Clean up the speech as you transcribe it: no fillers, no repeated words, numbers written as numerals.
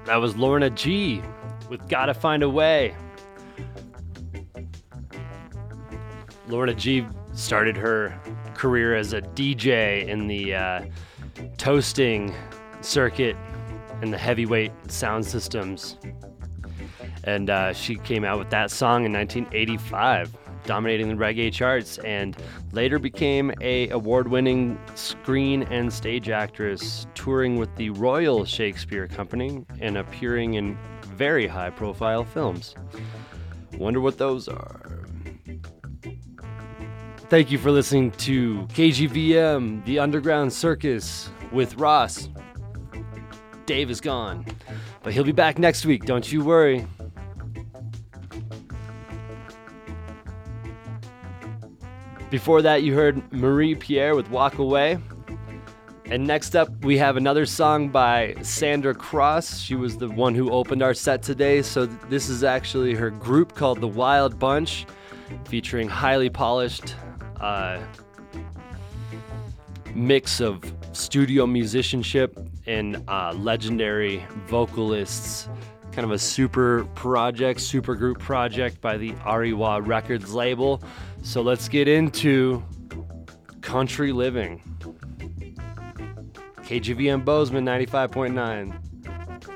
That was Lorna G with Gotta Find a Way. Lorna G started her career as a DJ in the toasting circuit and the heavyweight sound systems. And she came out with that song in 1985, dominating the reggae charts, and later became a award-winning screen and stage actress, touring with the Royal Shakespeare Company and appearing in very high-profile films. Wonder what those are. Thank you for listening to KGVM, The Underground Circus with Ross. Dave is gone, but he'll be back next week, don't you worry. Before that, you heard Marie Pierre with Walk Away. And next up, we have another song by Sandra Cross. She was the one who opened our set today, so this is actually her group called The Wild Bunch, featuring highly polished mix of studio musicianship and legendary vocalists. Kind of a super group project by the Ariwa Records label. So let's get into Country Living. KGVM Bozeman 95.9.